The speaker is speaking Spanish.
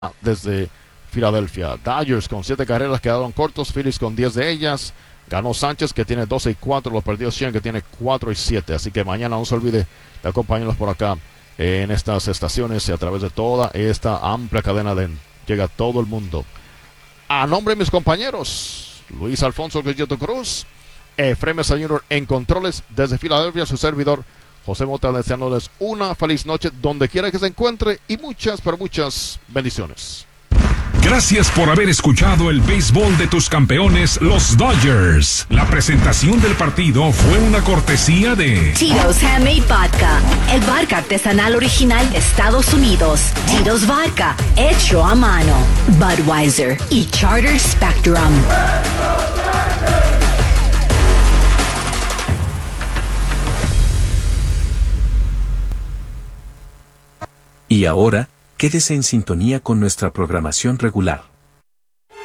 desde Filadelfia. Dodgers con 7 carreras quedaron cortos, Phillies con 10 de ellas. Ganó Sánchez, que tiene 12-4, lo perdió Sheehan, que tiene 4-7. Así que mañana no se olvide de acompañarnos por acá en estas estaciones y a través de toda esta amplia cadena de llega a todo el mundo. A nombre de mis compañeros, Luis Alfonso Guillermo Cruz, Efraín Mesa Jr. en controles desde Filadelfia, su servidor José Mota, deseándoles una feliz noche donde quiera que se encuentre y muchas, pero muchas bendiciones. Gracias por haber escuchado el béisbol de tus campeones, los Dodgers. La presentación del partido fue una cortesía de Tito's Handmade Vodka, el vodka artesanal original de Estados Unidos. Tito's Vodka, hecho a mano. Budweiser y Charter Spectrum. Y ahora, quédese en sintonía con nuestra programación regular.